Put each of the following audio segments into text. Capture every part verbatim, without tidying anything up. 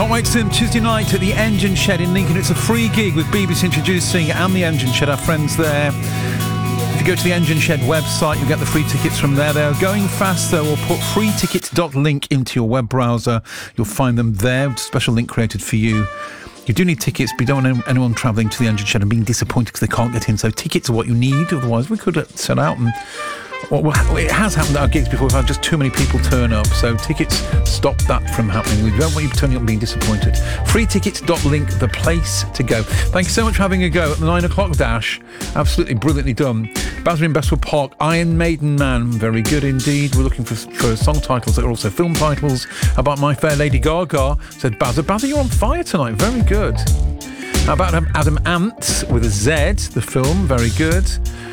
Can't wait to see them Tuesday night at the Engine Shed in Lincoln. It's a free gig with B B C Introducing and the Engine Shed, our friends there. If you go to the Engine Shed website, you'll get the free tickets from there. They're going fast, though. We'll put free tickets dot link into your web browser. You'll find them there. Special link created for you. You do need tickets, but you don't want anyone travelling to the Engine Shed and being disappointed because they can't get in. So tickets are what you need. Otherwise, we could set out and... Well, it has happened at our gigs before. We've had just too many people turn up, so tickets stop that from happening. We don't want you turning up and being disappointed. free tickets dot link, the place to go. Thank you so much for having a go at the nine o'clock dash. Absolutely brilliantly done. Bazza in Bestwood Park, Iron Maiden Man, very good indeed. We're looking for, for song titles that are also film titles. How about My Fair Lady Gaga, said Bazza. Bazza, you're on fire tonight, very good. How about Adam Ant with a Z, the film, very good.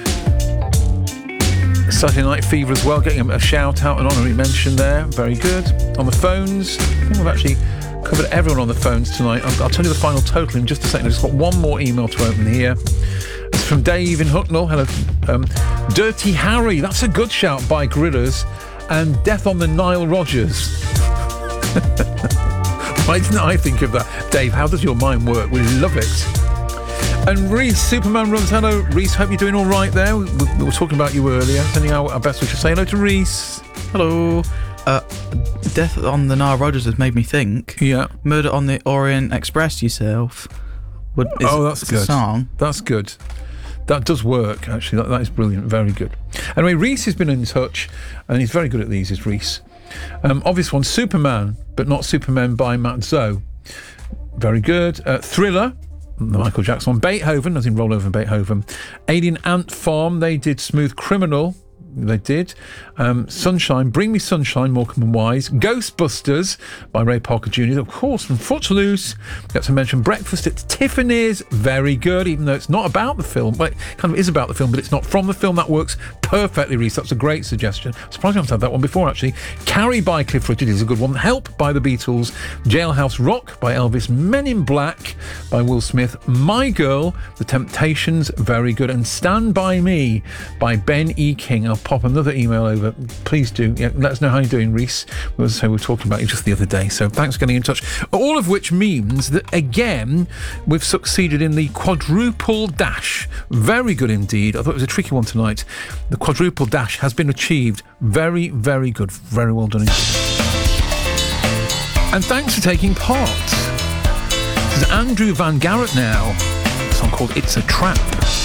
Saturday Night Fever as well, getting a shout out, an honorary mention there, very good. On the phones, I think we've actually covered everyone on the phones tonight. I'll, I'll tell you the final total in just a second. I've just got one more email to open here. It's from Dave in Hucknall. Hello. Um, Dirty Harry, that's a good shout by Gorillas. And Death on the Nile Rodgers. Why didn't I think of that? Dave, how does your mind work? We love it. And Reese, Superman runs. Hello, Reese. Hope you're doing all right there. We, we were talking about you earlier. Sending our, our best wishes. Say hello to Reese. Hello. Uh, Death on the Nile Rodgers has made me think. Yeah. Murder on the Orient Express yourself. Would, is, oh, that's good. A song. That's good. That does work, actually. That, that is brilliant. Very good. Anyway, Reese has been in touch, and he's very good at these, is Reese. Um, obvious one, Superman, but not Superman by Matt Zoe. Very good. Uh, Thriller. The Michael Jackson one. Beethoven, as in Roll Over Beethoven. Alien Ant Farm, they did Smooth Criminal. They did. Um, Sunshine, Bring Me Sunshine, Morecambe and Wise. Ghostbusters by Ray Parker Junior Of course, from Footloose. Got to mention Breakfast at Tiffany's. Very good, even though it's not about the film. Well, it kind of is about the film, but it's not from the film. That works perfectly, Reese. That's a great suggestion. Surprised I haven't had that one before, actually. Carrie by Cliff Richard is a good one. Help by the Beatles. Jailhouse Rock by Elvis. Men in Black by Will Smith. My Girl, The Temptations, very good. And Stand By Me by Ben E. King. I'll pop another email over. Please do. Yeah, let us know how you're doing, Reese. So we were talking about you just the other day. So thanks for getting in touch. All of which means that, again, we've succeeded in the quadruple dash. Very good indeed. I thought it was a tricky one tonight. The quadruple dash has been achieved. Very, very good. Very well done indeed. And thanks for taking part. This is Andrew Van Garrett now. A song called It's a Trap.